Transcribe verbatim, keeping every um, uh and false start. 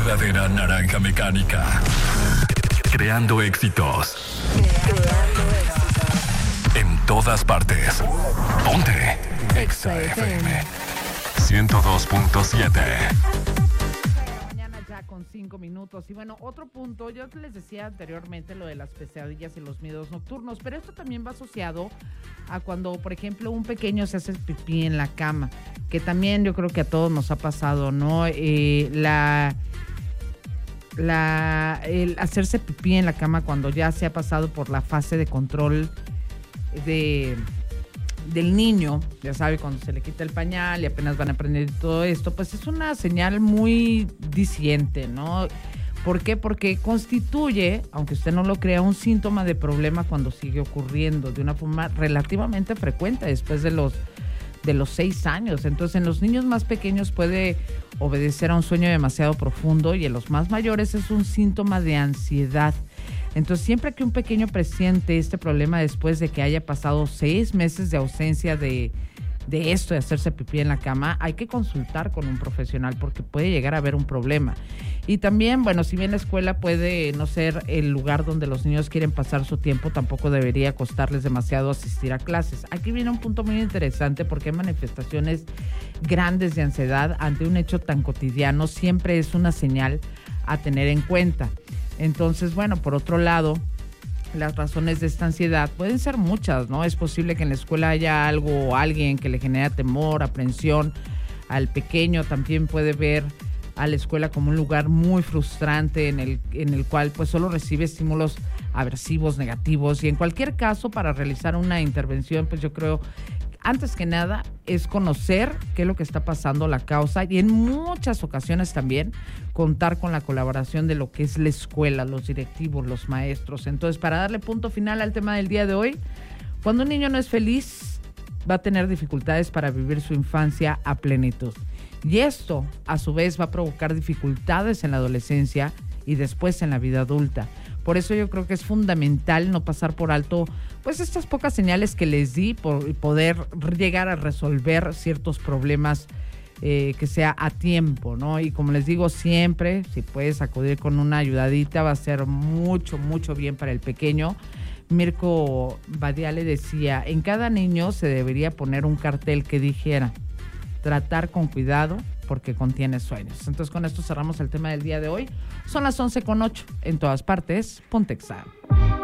verdadera naranja mecánica. Creando éxitos. Creando éxitos. En todas partes. Ponte Exa F M ciento dos punto siete. Mañana ya con cinco minutos. Y bueno, otro punto, yo les decía anteriormente lo de las pesadillas y los miedos nocturnos, pero esto también va asociado a cuando, por ejemplo, un pequeño se hace pipí en la cama, que también yo creo que a todos nos ha pasado, ¿no? Eh, la... La, el hacerse pipí en la cama cuando ya se ha pasado por la fase de control de, del niño, ya sabe, cuando se le quita el pañal y apenas van a aprender todo esto, pues es una señal muy diciente, ¿no? ¿Por qué? Porque constituye, aunque usted no lo crea, un síntoma de problema cuando sigue ocurriendo de una forma relativamente frecuente después de los de los seis años. Entonces, en los niños más pequeños puede obedecer a un sueño demasiado profundo y en los más mayores es un síntoma de ansiedad. Entonces, siempre que un pequeño presiente este problema después de que haya pasado seis meses de ausencia de, de esto, de hacerse pipí en la cama, hay que consultar con un profesional porque puede llegar a haber un problema. Y también, bueno, si bien la escuela puede no ser el lugar donde los niños quieren pasar su tiempo, tampoco debería costarles demasiado asistir a clases. Aquí viene un punto muy interesante porque hay manifestaciones grandes de ansiedad ante un hecho tan cotidiano, siempre es una señal a tener en cuenta. Entonces, bueno, por otro lado, las razones de esta ansiedad pueden ser muchas, ¿no? Es posible que en la escuela haya algo o alguien que le genera temor, aprensión al pequeño. También puede ver a la escuela como un lugar muy frustrante en el, en el cual pues solo recibe estímulos aversivos, negativos. Y en cualquier caso, para realizar una intervención, pues yo creo, antes que nada, es conocer qué es lo que está pasando, la causa, y en muchas ocasiones también contar con la colaboración de lo que es la escuela, los directivos, los maestros. Entonces, para darle punto final al tema del día de hoy, cuando un niño no es feliz, va a tener dificultades para vivir su infancia a plenitud. Y esto, a su vez, va a provocar dificultades en la adolescencia y después en la vida adulta. Por eso yo creo que es fundamental no pasar por alto pues estas pocas señales que les di por poder llegar a resolver ciertos problemas eh, que sea a tiempo, ¿no? Y como les digo siempre, si puedes acudir con una ayudadita va a ser mucho, mucho bien para el pequeño. Mirko Badiale decía, en cada niño se debería poner un cartel que dijera, tratar con cuidado porque contiene sueños. Entonces con esto cerramos el tema del día de hoy. Son las once con ocho. En todas partes, ponte Exa.